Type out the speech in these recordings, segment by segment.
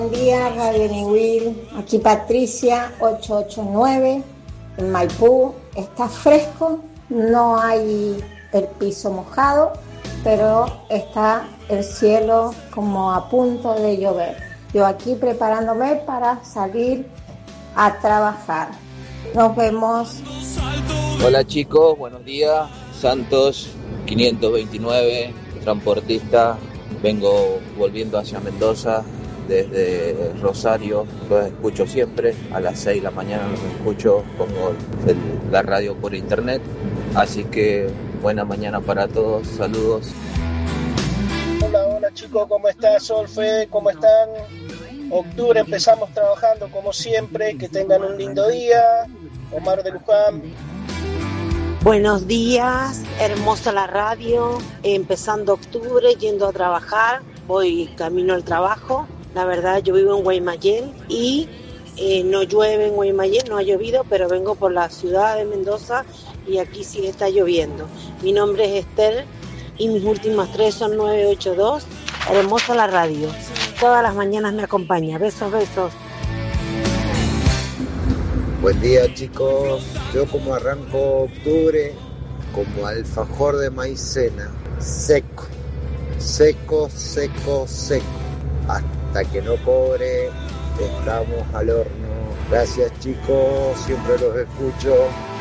Buen día, Radio Niwil. Aquí Patricia, 889, en Maipú. Está fresco, no hay el piso mojado, pero está el cielo como a punto de llover. Yo aquí preparándome para salir a trabajar. Nos vemos. Hola chicos, buenos días. Santos 529, transportista. Vengo volviendo hacia Mendoza desde Rosario. Los escucho siempre. A las 6 de la mañana los escucho. Pongo la radio por internet. Así que buena mañana para todos. Saludos. Hola chicos, ¿cómo estás? Solfe, ¿cómo están? Octubre empezamos trabajando como siempre. Que tengan un lindo día. Omar de Luján. Buenos días, hermosa la radio, empezando octubre, yendo a trabajar, voy camino al trabajo. La verdad, yo vivo en Guaymallén y no llueve en Guaymallén, no ha llovido, pero vengo por la ciudad de Mendoza y aquí sí está lloviendo. Mi nombre es Esther y mis últimas 3 son 982. Hermosa la radio, todas las mañanas me acompaña. Besos, besos. Buen día chicos, yo como arranco octubre como alfajor de maicena, seco, hasta que no cobre, estamos al horno. Gracias chicos, siempre los escucho.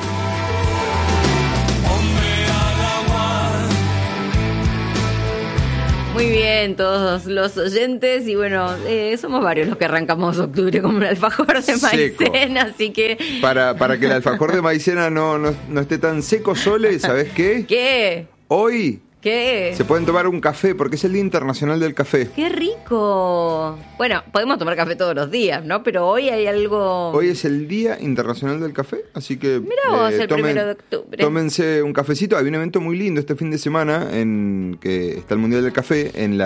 Muy bien, todos los oyentes, y bueno, somos varios los que arrancamos octubre como un alfajor de maicena, así que... Para que el alfajor de maicena no esté tan seco, Sole, ¿sabes qué? ¿Qué? Hoy ¿Qué? se pueden tomar un café, porque es el Día Internacional del Café. ¡Qué rico! Bueno, podemos tomar café todos los días, ¿no? Pero hoy hay algo... Hoy es el Día Internacional del Café, así que... Mirá vos, el 1 de octubre. Tómense un cafecito. Hay un evento muy lindo este fin de semana en que está el Mundial del Café en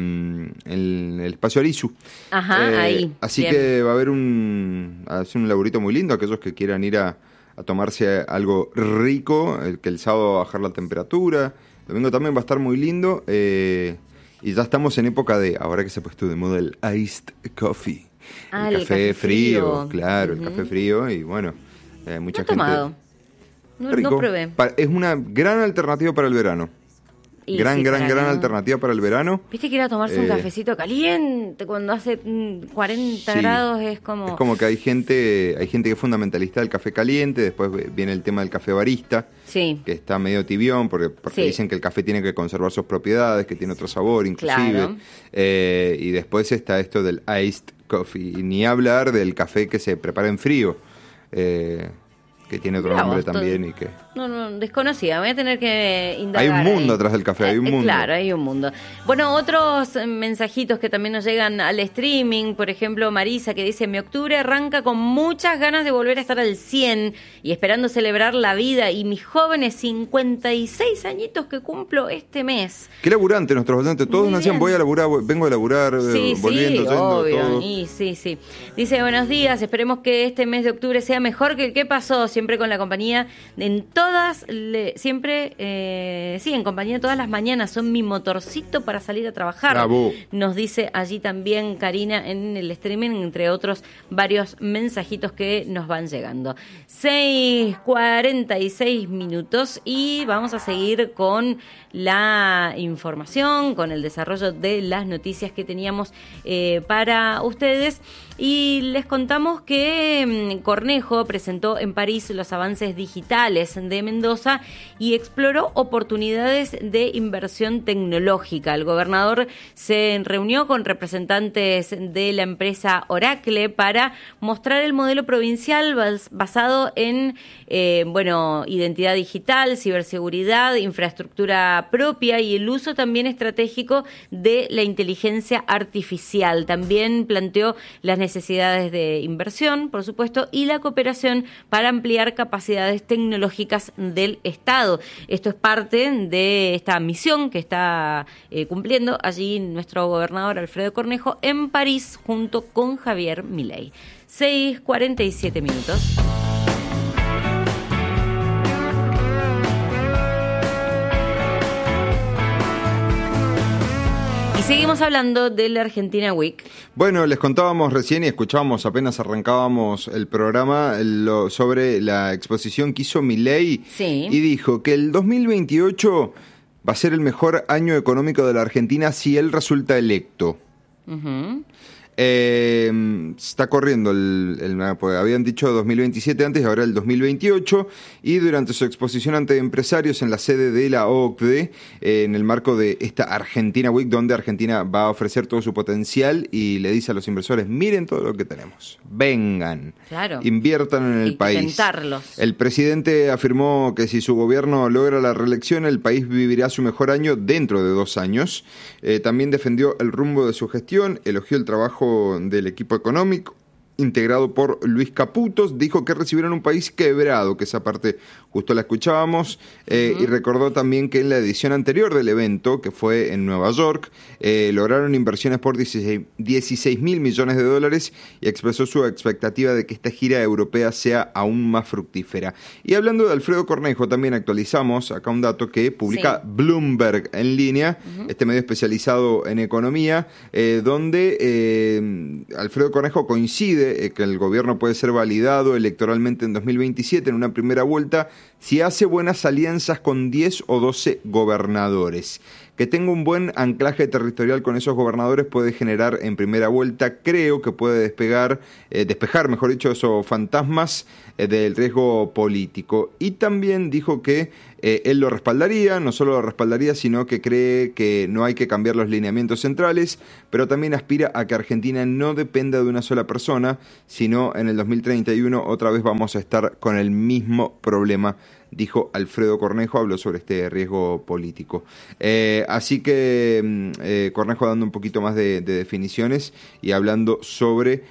el espacio Arizu. Ajá, ahí. Así bien. que va a haber un laburito muy lindo. Aquellos que quieran ir a tomarse algo rico, que el sábado va a bajar la temperatura. El domingo también va a estar muy lindo. Y ya estamos en época de, ahora que se ha puesto de moda el iced coffee. Ah, el café frío. Claro, el café frío. Y bueno, mucha gente... tomado. No probé. Es una gran alternativa para el verano. Y Gran sí, alternativa para el verano. Viste que ir a tomarse un cafecito caliente cuando hace 40 grados es como... Es como que hay gente que es fundamentalista del café caliente, después viene el tema del café barista, sí, que está medio tibión, porque sí, dicen que el café tiene que conservar sus propiedades, que tiene otro sabor inclusive. Claro. Y después está esto del iced coffee, y ni hablar del café que se prepara en frío, que tiene otro nombre también y que... No, desconocida, voy a tener que indagar. Hay un mundo ahí atrás del café, hay un mundo. Claro, hay un mundo. Bueno, otros mensajitos que también nos llegan al streaming, por ejemplo, Marisa, que dice: mi octubre arranca con muchas ganas de volver a estar al 100 y esperando celebrar la vida y mis jóvenes 56 añitos que cumplo este mes. Qué laburante nuestros oyentes, todos nos decían, voy a laburar, vengo a laburar, volviendo, yendo, obvio. todo. Y sí. Dice: buenos días, esperemos que este mes de octubre sea mejor que el que pasó, siempre con la compañía en en compañía todas las mañanas, son mi motorcito para salir a trabajar. Bravo. Nos dice allí también Karina en el streaming, entre otros varios mensajitos que nos van llegando. 6:46 y vamos a seguir con la información, con el desarrollo de las noticias que teníamos para ustedes. Y les contamos que Cornejo presentó en París los avances digitales de Mendoza y exploró oportunidades de inversión tecnológica. El gobernador se reunió con representantes de la empresa Oracle para mostrar el modelo provincial basado en identidad digital, ciberseguridad, infraestructura propia y el uso también estratégico de la inteligencia artificial. También planteó las necesidades de inversión, por supuesto, y la cooperación para ampliar capacidades tecnológicas del Estado. Esto es parte de esta misión que está cumpliendo allí nuestro gobernador Alfredo Cornejo en París junto con Javier Milei. 6:47. Y seguimos hablando de la Argentina Week. Bueno, les contábamos recién y escuchábamos, apenas arrancábamos el programa, sobre la exposición que hizo Milei. Sí. Y dijo que el 2028 va a ser el mejor año económico de la Argentina si él resulta electo. Uh-huh. Está corriendo pues habían dicho 2027 antes, ahora el 2028, y durante su exposición ante empresarios en la sede de la OCDE, en el marco de esta Argentina Week, donde Argentina va a ofrecer todo su potencial y le dice a los inversores: miren todo lo que tenemos, vengan, claro, inviertan en el país. Tentarlos. El presidente afirmó que si su gobierno logra la reelección, el país vivirá su mejor año dentro de 2 años. También defendió el rumbo de su gestión, elogió el trabajo del equipo económico integrado por Luis Caputos, dijo que recibieron un país quebrado, que esa parte justo la escuchábamos, y recordó también que en la edición anterior del evento, que fue en Nueva York, lograron inversiones por 16 mil millones de dólares, y expresó su expectativa de que esta gira europea sea aún más fructífera. Y hablando de Alfredo Cornejo, también actualizamos acá un dato que publica Bloomberg en línea, este medio especializado en economía, donde Alfredo Cornejo coincide que el gobierno puede ser validado electoralmente en 2027 en una primera vuelta si hace buenas alianzas con 10 o 12 gobernadores. Que tenga un buen anclaje territorial con esos gobernadores puede generar en primera vuelta, creo que puede despejar, mejor dicho, esos fantasmas del riesgo político. Y también dijo que él lo respaldaría, no solo lo respaldaría, sino que cree que no hay que cambiar los lineamientos centrales, pero también aspira a que Argentina no dependa de una sola persona, sino en el 2031 otra vez vamos a estar con el mismo problema, dijo Alfredo Cornejo. Habló sobre este riesgo político. Así que Cornejo dando un poquito más de definiciones y hablando sobre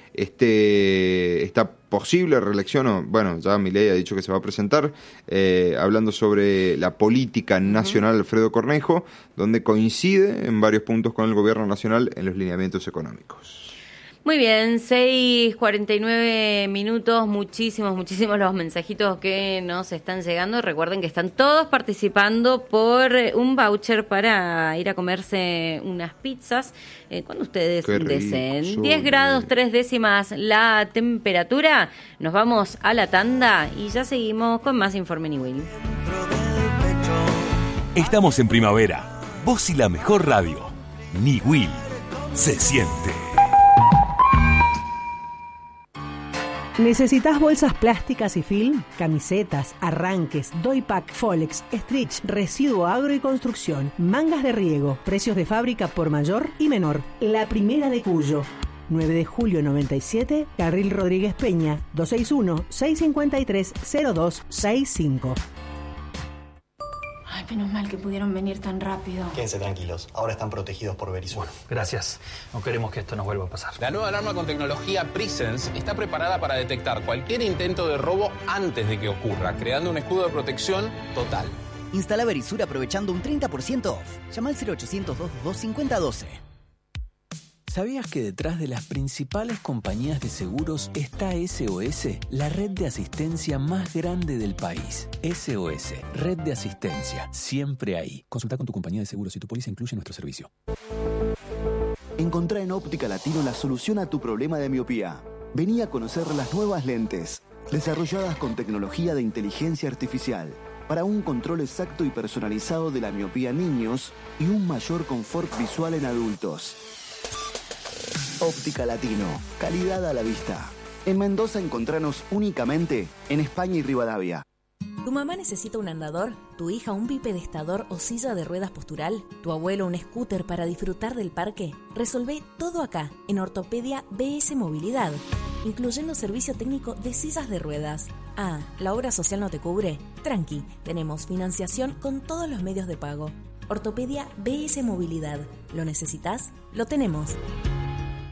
esta posible reelección, bueno, ya Milei ha dicho que se va a presentar, hablando sobre la política nacional Alfredo Cornejo, donde coincide en varios puntos con el gobierno nacional en los lineamientos económicos. Muy bien, 6:49 minutos, muchísimos los mensajitos que nos están llegando. Recuerden que están todos participando por un voucher para ir a comerse unas pizzas cuando ustedes deseen. 10 grados 3 décimas la temperatura. Nos vamos a la tanda y ya seguimos con más Informe Niwil. Estamos en primavera. Vos y la mejor radio. Niwil. Se siente. ¿Necesitas bolsas plásticas y film? Camisetas, arranques, doypack, folex, stretch, residuo agro y construcción, mangas de riego, precios de fábrica por mayor y menor. La primera de Cuyo. 9 de julio 97, Carril Rodríguez Peña, 261-653-0265. Ay, menos mal que pudieron venir tan rápido. Quédense tranquilos, ahora están protegidos por Verisur. Bueno, gracias. No queremos que esto nos vuelva a pasar. La nueva alarma con tecnología Presence está preparada para detectar cualquier intento de robo antes de que ocurra, creando un escudo de protección total. Instala Verisur aprovechando un 30% off. Llama al 0800-222-5012. ¿Sabías que detrás de las principales compañías de seguros está SOS, la red de asistencia más grande del país? SOS, red de asistencia, siempre ahí. Consulta con tu compañía de seguros si tu póliza incluye nuestro servicio. Encontrá en Óptica Latino la solución a tu problema de miopía. Vení a conocer las nuevas lentes, desarrolladas con tecnología de inteligencia artificial, para un control exacto y personalizado de la miopía en niños y un mayor confort visual en adultos. Óptica Latino, calidad a la vista. En Mendoza encontranos únicamente en España y Rivadavia. ¿Tu mamá necesita un andador? ¿Tu hija un bipedestador o silla de ruedas postural? ¿Tu abuelo un scooter para disfrutar del parque? Resolvé todo acá, en Ortopedia BS Movilidad, incluyendo servicio técnico de sillas de ruedas. Ah, ¿la obra social no te cubre? Tranqui, tenemos financiación con todos los medios de pago. Ortopedia BS Movilidad. ¿Lo necesitas? Lo tenemos.